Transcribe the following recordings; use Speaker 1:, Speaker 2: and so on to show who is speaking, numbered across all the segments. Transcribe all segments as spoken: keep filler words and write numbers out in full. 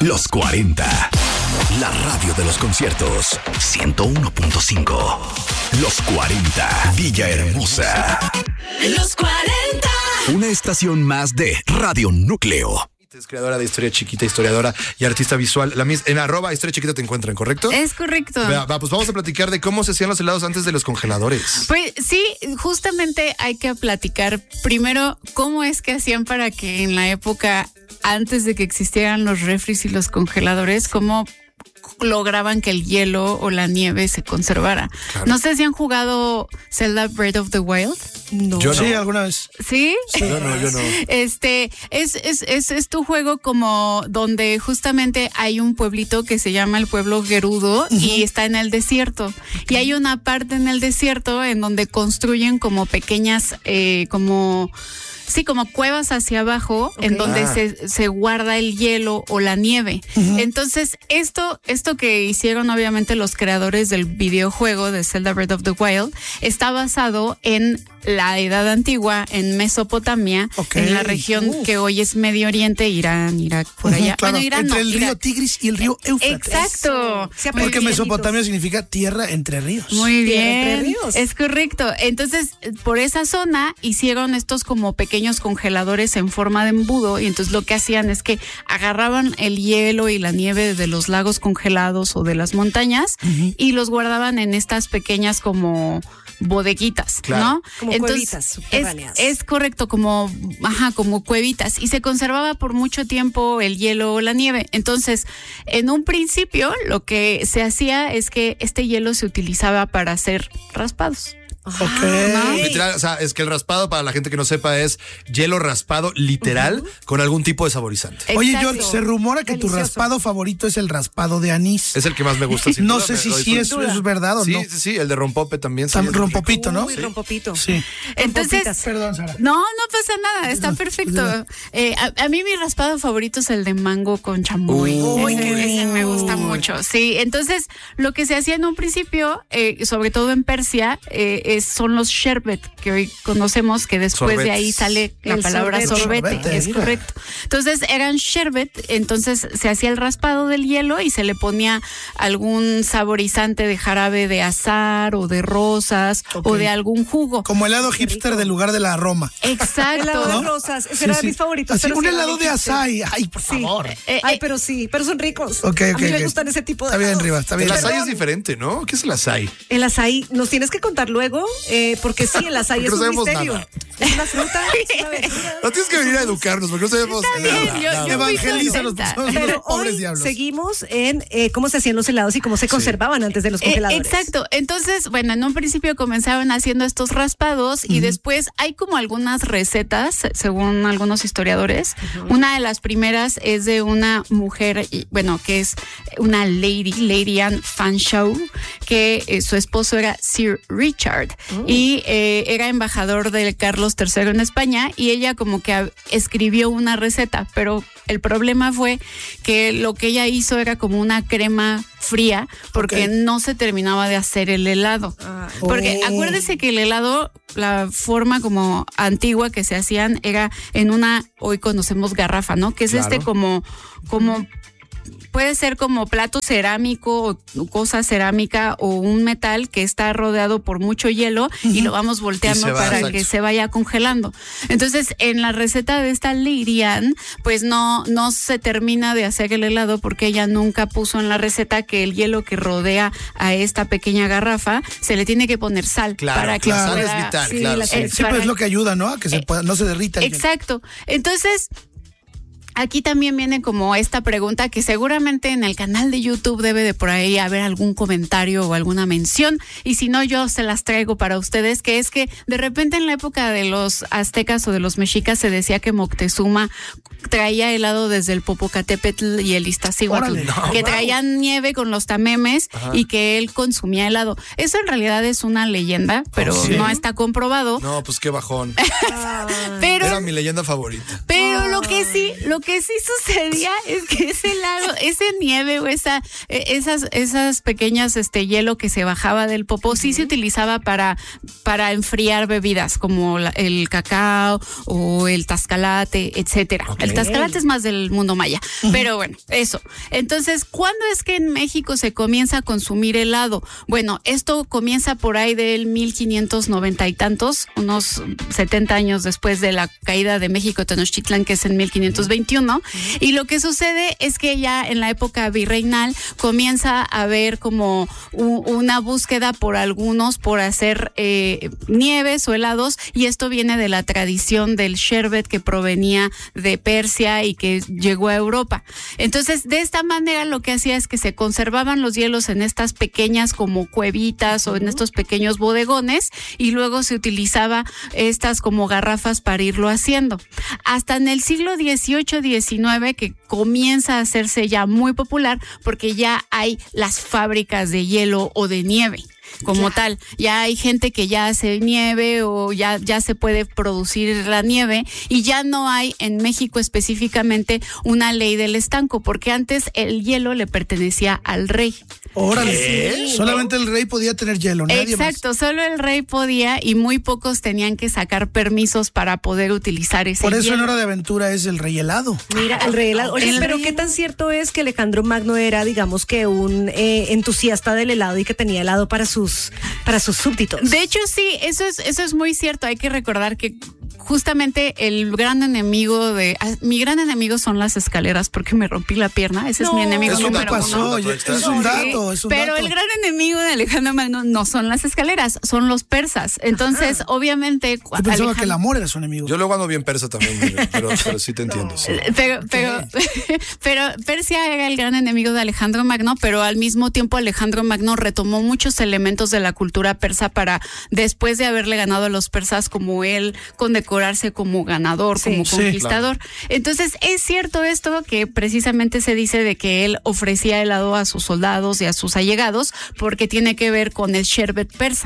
Speaker 1: Los cuarenta. La radio de los conciertos. ciento uno punto cinco. Los cuarenta. Villahermosa.
Speaker 2: Los cuarenta.
Speaker 1: Una estación más de Radio Núcleo.
Speaker 3: Es creadora de Historia Chiquita, historiadora y artista visual. La mis, en arroba Historia Chiquita te encuentran, ¿correcto?
Speaker 4: Es correcto.
Speaker 3: Va, va, pues vamos a platicar de cómo se hacían los helados antes de los congeladores.
Speaker 4: Pues sí, justamente hay que platicar primero cómo es que hacían para que en la época antes de que existieran los refris y los congeladores, cómo lograban que el hielo o la nieve se conservara. Claro. No sé si han jugado Zelda Breath of the Wild.
Speaker 5: No.
Speaker 3: Yo no.
Speaker 5: Sí, alguna vez.
Speaker 4: ¿Sí?
Speaker 5: Sí.
Speaker 3: Yo no, yo no.
Speaker 4: Este, es, es, es, es tu juego como donde justamente hay un pueblito que se llama el pueblo Gerudo uh-huh. y está en el desierto. Okay. Y hay una parte en el desierto en donde construyen como pequeñas, eh, como... Sí, como cuevas hacia abajo, okay. en donde ah. se, se guarda el hielo o la nieve. Uh-huh. Entonces, esto, esto que hicieron obviamente los creadores del videojuego de Zelda Breath of the Wild está basado en la Edad Antigua, en Mesopotamia, okay. en la región uh. que hoy es Medio Oriente, Irán, Irak, por
Speaker 5: uh-huh,
Speaker 4: allá.
Speaker 5: Claro,
Speaker 4: bueno, Irán
Speaker 5: entre
Speaker 4: no,
Speaker 5: el
Speaker 4: Irak.
Speaker 5: río Tigris y el río Éufrates.
Speaker 4: Exacto.
Speaker 5: Sí, porque Mesopotamia significa tierra entre ríos.
Speaker 4: Muy bien.
Speaker 5: Tierra entre ríos.
Speaker 4: Es correcto. Entonces, por esa zona hicieron estos como pequeños congeladores en forma de embudo y entonces lo que hacían es que agarraban el hielo y la nieve de los lagos congelados o de las montañas uh-huh. y los guardaban en estas pequeñas como bodeguitas,
Speaker 3: claro.
Speaker 4: ¿no?
Speaker 6: Como entonces, cuevitas subterráneas.
Speaker 4: Es, es correcto, como, ajá, como cuevitas. Y se conservaba por mucho tiempo el hielo o la nieve. Entonces, en un principio, lo que se hacía es que este hielo se utilizaba para hacer raspados.
Speaker 3: Okay. ¿No? Literal, o sea, es que el raspado, para la gente que no sepa, es hielo raspado literal uh-huh. con algún tipo de saborizante.
Speaker 5: Exacto. Oye, George, se rumora que Delicioso. Tu raspado favorito es el raspado de anís.
Speaker 3: Es el que más me gusta.
Speaker 5: No
Speaker 3: duda,
Speaker 5: sé si
Speaker 3: sí
Speaker 5: sí es, es verdad o
Speaker 3: sí,
Speaker 5: no.
Speaker 3: Sí, sí, el de rompope también.
Speaker 5: Tam, rompopito, ¿no?
Speaker 6: Uy, sí. rompopito.
Speaker 5: Sí.
Speaker 4: Entonces,
Speaker 5: perdón, Sara.
Speaker 4: No, no pasa nada, está perfecto. Eh, a, a mí mi raspado favorito es el de mango con chamoy.
Speaker 6: Uy,
Speaker 4: ese,
Speaker 6: qué
Speaker 4: ese me gusta mucho. Sí, entonces lo que se hacía en un principio, eh, sobre todo en Persia, eh, es, son los sherbet, que hoy conocemos, que después Sorbetes. De ahí sale la el palabra sorbete, sorbete es mira. Correcto. Entonces eran sherbet, entonces se hacía el raspado del hielo y se le ponía algún saborizante de jarabe de azahar o de rosas okay. o de algún jugo.
Speaker 5: Como helado hipster del lugar de la Roma.
Speaker 4: Exacto.
Speaker 6: Helado de rosas, ese sí, era sí. de mis favoritos.
Speaker 5: Así, un helado de açaí, ay, por
Speaker 6: sí.
Speaker 5: favor.
Speaker 6: Eh, ay, pero sí, pero son ricos.
Speaker 5: Okay, okay,
Speaker 6: a mí
Speaker 5: okay.
Speaker 6: me gustan ese tipo de
Speaker 5: Está
Speaker 6: helados.
Speaker 5: bien, Riva, está bien.
Speaker 3: El açaí es diferente, ¿no? ¿Qué es el açaí?
Speaker 6: El açaí, nos tienes que contar luego, eh, porque sí, el açaí es
Speaker 3: no
Speaker 6: un misterio.
Speaker 3: Nada.
Speaker 6: Es una fruta, es una verdura.
Speaker 3: No tienes que venir a educarnos, porque no sabemos nada.
Speaker 5: Evangelízanos,
Speaker 6: pero
Speaker 5: pobres
Speaker 6: hoy
Speaker 5: diablos.
Speaker 6: Seguimos en eh, cómo se hacían los helados y cómo se conservaban sí. antes de los congeladores.
Speaker 4: Eh, exacto. Entonces, bueno, en un principio comenzaron haciendo estos raspados uh-huh. y después hay como algunas recetas, según algunos historiadores. Uh-huh. Una de las primeras es de una mujer, bueno, que es una lady, Lady Anne Fanshawe, que eh, su esposo era Sir Richard uh-huh. y eh, era embajador de Carlos tercero en España y ella como que escribió una receta, pero el problema fue que lo que ella hizo era como una crema fría porque okay. no se terminaba de hacer el helado. Ah, porque oh. acuérdese que el helado, la forma como antigua que se hacían era en una, hoy conocemos garrafa, ¿no? Que es claro. este como, como puede ser como plato cerámico o cosa cerámica o un metal que está rodeado por mucho hielo uh-huh. y lo vamos volteando va, para exacto. que se vaya congelando. Entonces, en la receta de esta Lady Anne, pues no, no se termina de hacer el helado porque ella nunca puso en la receta que el hielo que rodea a esta pequeña garrafa se le tiene que poner sal
Speaker 3: claro,
Speaker 4: para que
Speaker 3: claro.
Speaker 4: pueda,
Speaker 3: sal es vital,
Speaker 4: sí,
Speaker 3: claro.
Speaker 4: La,
Speaker 3: Sí,
Speaker 4: eh,
Speaker 5: sí pues es lo que ayuda, ¿no? A que se pueda, no se derrita el
Speaker 4: exacto. Hielo. Entonces, aquí también viene como esta pregunta que seguramente en el canal de YouTube debe de por ahí haber algún comentario o alguna mención y si no yo se las traigo para ustedes, que es que de repente en la época de los aztecas o de los mexicas se decía que Moctezuma traía helado desde el Popocatépetl y el Iztaccíhuatl, no, que wow. traían nieve con los tamemes Ajá. y que él consumía helado. Eso en realidad es una leyenda, pero ¿sí? no está comprobado.
Speaker 3: No, pues qué bajón.
Speaker 4: pero
Speaker 3: era mi leyenda favorita.
Speaker 4: Pero lo que sí, lo que sí sucedía es que ese helado, ese nieve o esa, esas, esas pequeñas este hielo que se bajaba del popó, sí se utilizaba para, para enfriar bebidas como la, el cacao o el tascalate, etcétera. Okay. El tascalate es más del mundo maya, uh-huh. pero bueno, eso. Entonces, ¿cuándo es que en México se comienza a consumir helado? Bueno, esto comienza por ahí del mil quinientos noventa y tantos, unos setenta años después de la caída de México Tenochtitlan, que es en mil quinientos veintiuno, uh-huh. y lo que sucede es que ya en la época virreinal comienza a haber como u- una búsqueda por algunos por hacer eh, nieves o helados, y esto viene de la tradición del sherbet que provenía de Persia y que llegó a Europa. Entonces, de esta manera lo que hacía es que se conservaban los hielos en estas pequeñas como cuevitas uh-huh. o en estos pequeños bodegones, y luego se utilizaba estas como garrafas para irlo haciendo. Hasta en el siglo dieciocho diecinueve que comienza a hacerse ya muy popular porque ya hay las fábricas de hielo o de nieve. Como ya. tal, ya hay gente que ya hace nieve o ya, ya se puede producir la nieve, y ya no hay en México específicamente una ley del estanco, porque antes el hielo le pertenecía al rey.
Speaker 5: Órale, sí. Solamente el rey podía tener hielo, nadie
Speaker 4: Exacto,
Speaker 5: más.
Speaker 4: Solo el rey podía, y muy pocos tenían que sacar permisos para poder utilizar ese
Speaker 5: Por eso
Speaker 4: hielo.
Speaker 5: en Hora de Aventura es el rey helado.
Speaker 6: Mira, el rey helado. Oye,
Speaker 4: El
Speaker 6: pero
Speaker 4: rey...
Speaker 6: ¿qué tan cierto es que Alejandro Magno era, digamos, que un eh, entusiasta del helado y que tenía helado para sus, para sus súbditos?
Speaker 4: De hecho, sí, eso es, eso es muy cierto. Hay que recordar que justamente el gran enemigo de... Mi gran enemigo son las escaleras, porque me rompí la pierna. Ese no, es mi enemigo
Speaker 5: eso
Speaker 4: número
Speaker 5: me pasó,
Speaker 4: uno.
Speaker 5: Oye, es un dato, es un
Speaker 4: Pero
Speaker 5: dato.
Speaker 4: el gran enemigo de Alejandro Magno no son las escaleras, son los persas. Entonces, Ajá. obviamente...
Speaker 5: Yo pensaba Alejandro... que el amor era su enemigo.
Speaker 3: Yo luego ando bien persa también, pero, pero sí te entiendo. Sí.
Speaker 4: Pero, pero, pero Persia era el gran enemigo de Alejandro Magno, pero al mismo tiempo Alejandro Magno retomó muchos elementos de la cultura persa para, después de haberle ganado a los persas, como él, condecorarse como ganador, sí, como conquistador. Sí, claro. Entonces, es cierto esto que precisamente se dice de que él ofrecía helado a sus soldados y a sus allegados, porque tiene que ver con el sherbet persa.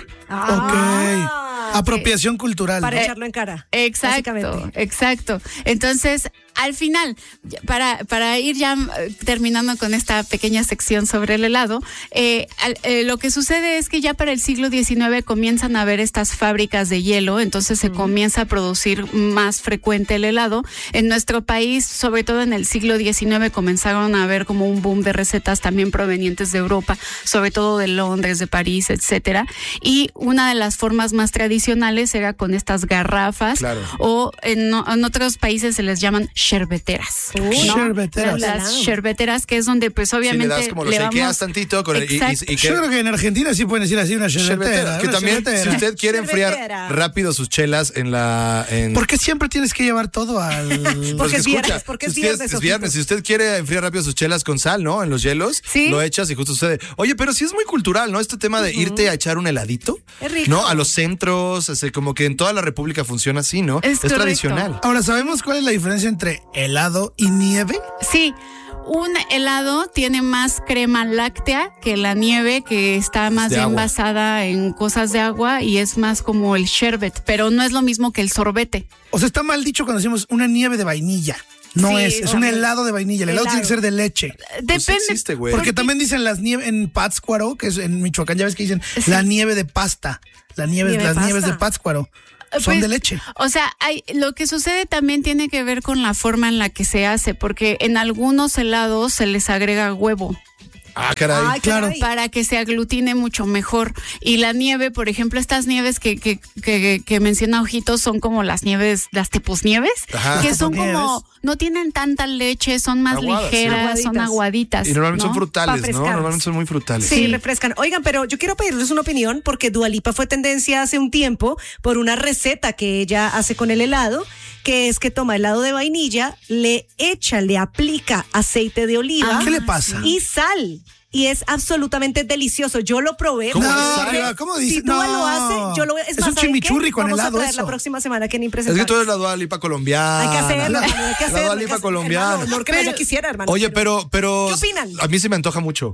Speaker 5: Ah. Ok. Apropiación eh, cultural.
Speaker 6: Para
Speaker 5: ¿no?
Speaker 6: echarlo en cara.
Speaker 4: Exacto, exacto. Entonces, al final, para, para ir ya terminando con esta pequeña sección sobre el helado, eh, eh, lo que sucede es que ya para el siglo diecinueve comienzan a haber estas fábricas de hielo, entonces se mm. comienza a producir más frecuente el helado. En nuestro país, sobre todo en el siglo diecinueve, comenzaron a haber como un boom de recetas también provenientes de Europa, sobre todo de Londres, de París, etcétera. Y una de las formas más tradicionales era con estas garrafas, claro. o en, en otros países se les llaman sherbeteras.
Speaker 5: ¿no? Sherbeteras.
Speaker 4: Las, las sherbeteras, que es donde pues obviamente
Speaker 3: sí, le das como lo
Speaker 4: le
Speaker 3: shakeas
Speaker 4: vamos...
Speaker 3: tantito con el, y, y, y que...
Speaker 5: Yo creo que en Argentina sí pueden decir así una sherbetera.
Speaker 3: Que
Speaker 5: una
Speaker 3: también,
Speaker 5: sherbetera.
Speaker 3: si usted quiere enfriar
Speaker 6: Sherbetera.
Speaker 3: rápido sus chelas en la... En...
Speaker 5: ¿Por qué siempre tienes que llevar todo al...?
Speaker 6: Porque
Speaker 3: pues
Speaker 6: es viernes, porque es
Speaker 3: si
Speaker 6: viernes.
Speaker 3: Es, es viernes. Si usted quiere enfriar rápido sus chelas con sal, ¿no? En los hielos,
Speaker 4: ¿sí?
Speaker 3: Lo echas y justo sucede. Oye, pero sí es muy cultural, ¿no? Este tema de uh-huh. irte a echar un heladito.
Speaker 6: Es rico.
Speaker 3: ¿No? A los centros, así, como que en toda la República funciona así, ¿no?
Speaker 4: Es,
Speaker 3: es tradicional.
Speaker 5: Ahora, ¿sabemos cuál es la diferencia entre helado y nieve?
Speaker 4: Sí. Un helado tiene más crema láctea que la nieve, que está más bien agua. basada en cosas de agua, y es más como el sherbet, pero no es lo mismo que el sorbete.
Speaker 5: O sea, está mal dicho cuando decimos una nieve de vainilla. No sí, es, es un helado de vainilla. El helado, helado tiene que ser de leche.
Speaker 4: Depende. Pues
Speaker 3: existe, güey.
Speaker 5: Porque también dicen las nieves en Pátzcuaro, que es en Michoacán, ya ves que dicen sí. la nieve de pasta. La nieve,
Speaker 6: ¿Nieve
Speaker 5: las
Speaker 6: pasta?
Speaker 5: nieves de Pátzcuaro. Son
Speaker 4: pues,
Speaker 5: de leche.
Speaker 4: O sea, hay, lo que sucede también tiene que ver con la forma en la que se hace, porque en algunos helados se les agrega huevo.
Speaker 3: Ah, caray.
Speaker 6: Ay,
Speaker 5: claro.
Speaker 4: Para que se aglutine mucho mejor. Y la nieve, por ejemplo, estas nieves que, que, que, que menciona Ojitos son como las nieves, las tipos nieves,
Speaker 3: Ajá.
Speaker 4: que son
Speaker 5: nieves.
Speaker 4: como, no tienen tanta leche, son más
Speaker 3: Aguadas,
Speaker 4: ligeras,
Speaker 6: sí.
Speaker 4: son aguaditas.
Speaker 3: Y normalmente
Speaker 4: ¿no?
Speaker 3: son frutales, ¿no? Normalmente son muy frutales.
Speaker 6: Sí, sí, refrescan. Oigan, pero yo quiero pedirles una opinión, porque Dua Lipa fue tendencia hace un tiempo por una receta que ella hace con el helado, que es que toma helado de vainilla, le echa, le aplica aceite de oliva.
Speaker 5: Ah, ¿qué le pasa?
Speaker 6: Y sal. Y es absolutamente delicioso. Yo lo probé.
Speaker 3: ¿Cómo,
Speaker 5: no, ¿cómo dices?
Speaker 6: Si tú
Speaker 5: no.
Speaker 6: lo haces, yo lo voy a... Es,
Speaker 5: es
Speaker 6: más,
Speaker 5: un chimichurri con
Speaker 6: Vamos
Speaker 5: helado
Speaker 6: a traer
Speaker 5: eso.
Speaker 6: la próxima semana que ni
Speaker 3: Es
Speaker 6: presentamos.
Speaker 3: que tú eres la Dua Lipa colombiana.
Speaker 6: Hay que hacerlo, hay que hacerlo.
Speaker 3: La Dua Lipa colombiana.
Speaker 6: Hermano, no que
Speaker 3: pero,
Speaker 6: yo quisiera, hermano.
Speaker 3: Oye, pero, pero...
Speaker 6: ¿Qué opinan?
Speaker 3: A mí se me antoja mucho.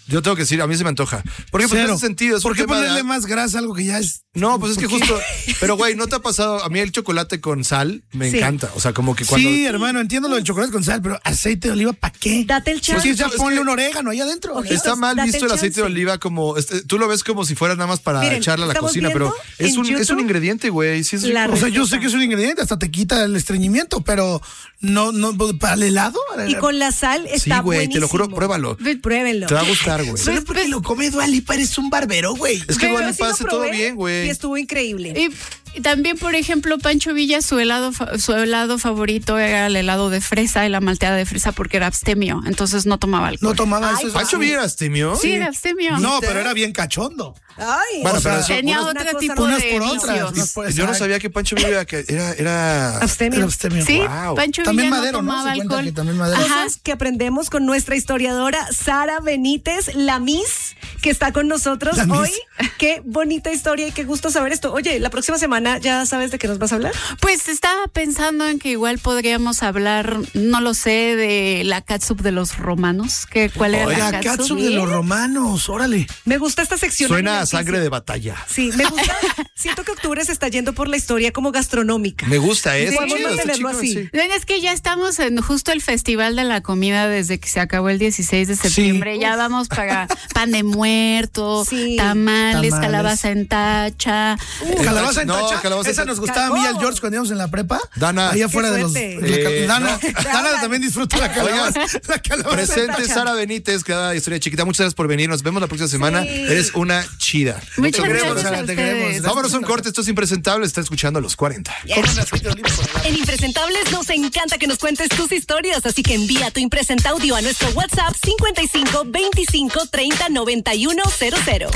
Speaker 3: Yo tengo que decir, a mí se me antoja. Porque pues, en ese sentido es
Speaker 5: ¿Por
Speaker 3: un
Speaker 5: qué
Speaker 3: tema
Speaker 5: ponerle
Speaker 3: de...
Speaker 5: más grasa a algo que ya es?
Speaker 3: No, pues es que
Speaker 5: ¿Por qué?
Speaker 3: justo... Pero, güey, ¿no te ha pasado? A mí el chocolate con sal me
Speaker 6: Sí.
Speaker 3: encanta. O sea, como que cuando...
Speaker 5: Sí, hermano, entiendo lo del chocolate con sal, pero aceite de oliva, ¿para qué?
Speaker 6: Date el chance.
Speaker 5: Sí, ya
Speaker 3: es
Speaker 5: ponle
Speaker 3: que-
Speaker 5: un orégano ahí adentro.
Speaker 6: Ok.
Speaker 3: Está mal
Speaker 6: Date
Speaker 3: visto
Speaker 6: el
Speaker 3: el aceite de
Speaker 6: chance.
Speaker 3: oliva como... este, tú lo ves como si fuera nada más para
Speaker 6: Miren,
Speaker 3: echarle a la
Speaker 6: estamos
Speaker 3: cocina, pero
Speaker 6: viendo
Speaker 3: es
Speaker 6: en
Speaker 3: un, es un
Speaker 6: YouTube
Speaker 3: ingrediente, güey. Sí es rico.
Speaker 6: la
Speaker 5: O sea, yo
Speaker 6: receta.
Speaker 5: sé que es un ingrediente, hasta te quita el estreñimiento, pero no, no, para el helado.
Speaker 6: Y con la sal
Speaker 3: Sí,
Speaker 6: está
Speaker 3: güey, te lo juro,
Speaker 6: buenísimo.
Speaker 3: pruébalo.
Speaker 6: Pruébenlo.
Speaker 3: Te va a gustar, güey.
Speaker 5: ¿Sabes por qué lo come Dua Lipa? Eres un barbero, güey.
Speaker 3: Es que
Speaker 6: Pero
Speaker 3: igual
Speaker 6: sí lo
Speaker 3: hace todo
Speaker 6: probé
Speaker 3: bien, güey.
Speaker 6: Y estuvo increíble.
Speaker 4: Y, y también, por ejemplo, Pancho Villa, su helado, fa- su helado favorito era el helado de fresa y la malteada de fresa porque era abstemio, entonces no tomaba alcohol.
Speaker 5: No tomaba
Speaker 6: Ay,
Speaker 5: eso.
Speaker 3: ¿Pancho Villa era abstemio?
Speaker 4: Sí, era abstemio.
Speaker 5: No, pero era bien cachondo.
Speaker 6: Ay,
Speaker 3: Bueno,
Speaker 6: o sea,
Speaker 3: pero eso-
Speaker 4: Tenía
Speaker 3: unas-
Speaker 4: otro
Speaker 6: una cosa
Speaker 4: tipo
Speaker 6: no-
Speaker 5: Unas
Speaker 4: de
Speaker 5: por
Speaker 4: vicios.
Speaker 5: otras. unas por-
Speaker 3: Yo no
Speaker 5: exacto.
Speaker 3: sabía que Pancho Villa que era... era...
Speaker 6: abstemio.
Speaker 5: Era abstemio.
Speaker 4: Sí,
Speaker 3: Wow.
Speaker 4: Pancho
Speaker 5: También
Speaker 4: Villa
Speaker 5: Madero,
Speaker 4: no
Speaker 5: ¿no?
Speaker 4: tomaba
Speaker 5: Se cuenta
Speaker 4: alcohol.
Speaker 5: que también Madero.
Speaker 4: Ajá.
Speaker 6: Cosas que aprendemos con nuestra historiadora Sara Benítez, la Miss, que está con nosotros
Speaker 5: La Miss.
Speaker 6: hoy. Qué bonita historia y qué gusto saber esto. Oye, la próxima semana ya sabes de qué nos vas a hablar.
Speaker 4: Pues estaba pensando en que igual podríamos hablar, no lo sé, de la catsup de los romanos. Que, ¿Cuál era
Speaker 5: Oiga,
Speaker 4: la
Speaker 5: catsup
Speaker 4: catsup?
Speaker 5: de los romanos, órale.
Speaker 6: Me gusta esta sección.
Speaker 3: Suena a
Speaker 6: alimenticia.
Speaker 3: sangre de batalla.
Speaker 6: Sí, me gusta. Siento que octubre se está yendo por la historia como gastronómica.
Speaker 3: Me gusta, ¿eh? Está
Speaker 6: Podemos
Speaker 3: chido, está
Speaker 6: mantenerlo
Speaker 3: chido,
Speaker 6: así.
Speaker 3: sí.
Speaker 4: Ven, Es que ya estamos en justo el festival de la comida desde que se acabó el dieciséis de septiembre. Ya vamos para pan de muerto,
Speaker 6: Sí.
Speaker 4: tamales,
Speaker 5: Tamales.
Speaker 4: calabaza en tacha.
Speaker 5: Calabaza en
Speaker 3: No,
Speaker 5: tacha.
Speaker 3: calabaza en
Speaker 5: Esa
Speaker 3: tacha.
Speaker 5: nos gustaba a mí y al
Speaker 6: Cagó.
Speaker 5: George cuando íbamos en la prepa.
Speaker 3: Dana.
Speaker 5: Ahí afuera
Speaker 6: Qué
Speaker 5: de los.
Speaker 6: fuerte.
Speaker 5: la cal-
Speaker 3: Eh,
Speaker 5: Dana,
Speaker 3: no.
Speaker 5: Dana también disfruta la calabaza. La calabaza en
Speaker 3: Presente
Speaker 5: tacha.
Speaker 3: Sara Benítez, que da historia chiquita. Muchas gracias por venir. Nos vemos la próxima semana.
Speaker 6: Sí.
Speaker 3: Eres una chida.
Speaker 4: Muchas
Speaker 5: Te queremos,
Speaker 4: gracias
Speaker 5: Sara,
Speaker 4: a
Speaker 5: te
Speaker 4: ustedes.
Speaker 5: queremos.
Speaker 3: Vámonos a un corte. Esto es impresentable. Está escuchando a los cuarenta.
Speaker 5: Comen aceite de oliva por el lado.
Speaker 2: En Impresentables nos encanta que nos cuentes tus historias, así que envía tu impresenta audio a nuestro WhatsApp cincuenta y cinco veinticinco treinta noventa y uno cero cero.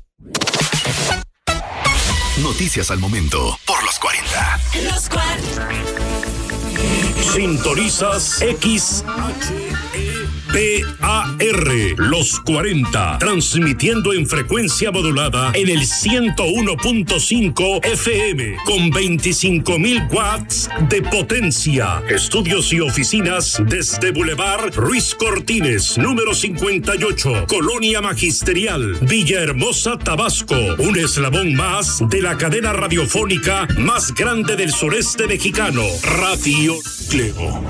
Speaker 1: Noticias al momento por los cuarenta.
Speaker 2: Los cuarenta.
Speaker 7: Sintonizas X P A R, los cuarenta, transmitiendo en frecuencia modulada en el ciento uno punto cinco F M con veinticinco mil watts de potencia. Estudios y oficinas desde Boulevard Ruiz Cortines, número cincuenta y ocho, Colonia Magisterial, Villahermosa, Tabasco. Un eslabón más de la cadena radiofónica más grande del sureste mexicano, Radio Cleo.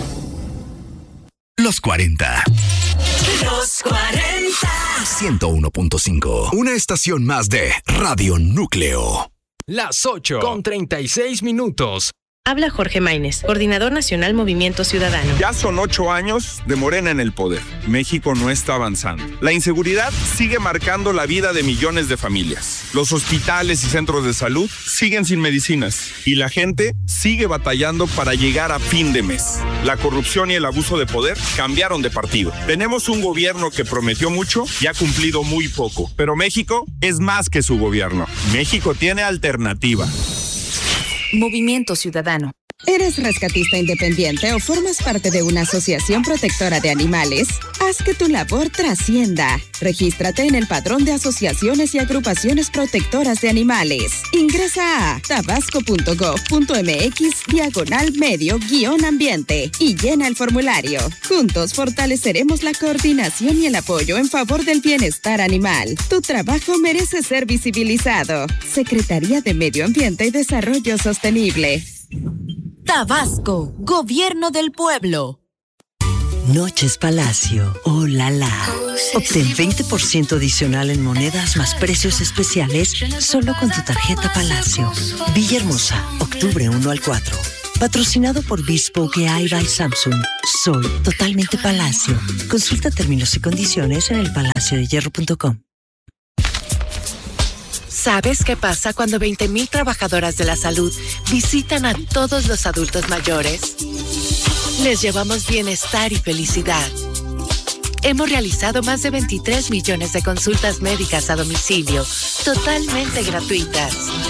Speaker 1: Los cuarenta.
Speaker 2: Los cuarenta.
Speaker 1: ciento uno punto cinco. Una estación más de Radio Núcleo.
Speaker 8: Las ocho con treinta y seis minutos.
Speaker 9: Habla Jorge Maínez, coordinador nacional Movimiento Ciudadano.
Speaker 10: Ya son ocho años de Morena en el poder. México no está avanzando. La inseguridad sigue marcando la vida de millones de familias. Los hospitales y centros de salud siguen sin medicinas. Y la gente sigue batallando para llegar a fin de mes. La corrupción y el abuso de poder cambiaron de partido. Tenemos un gobierno que prometió mucho y ha cumplido muy poco. Pero México es más que su gobierno. México tiene alternativa.
Speaker 11: Movimiento Ciudadano.
Speaker 12: ¿Eres rescatista independiente o formas parte de una asociación protectora de animales? Haz que tu labor trascienda. Regístrate en el Padrón de Asociaciones y Agrupaciones Protectoras de Animales. Ingresa a tabasco punto gov punto mx diagonal medio guión ambiente y llena el formulario. Juntos fortaleceremos la coordinación y el apoyo en favor del bienestar animal. Tu trabajo merece ser visibilizado. Secretaría de Medio Ambiente y Desarrollo Sostenible.
Speaker 11: Tabasco, Gobierno del Pueblo.
Speaker 13: Noches Palacio, oh la la. Obtén veinte por ciento adicional en monedas más precios especiales solo con tu tarjeta Palacio. Villahermosa, octubre uno al cuatro. Patrocinado por Bespoke A I by Samsung. Soy totalmente Palacio. Consulta términos y condiciones en el palacio de hierro punto com.
Speaker 14: ¿Sabes qué pasa cuando veinte mil trabajadoras de la salud visitan a todos los adultos mayores? Les llevamos bienestar y felicidad. Hemos realizado más de veintitrés millones de consultas médicas a domicilio, totalmente gratuitas.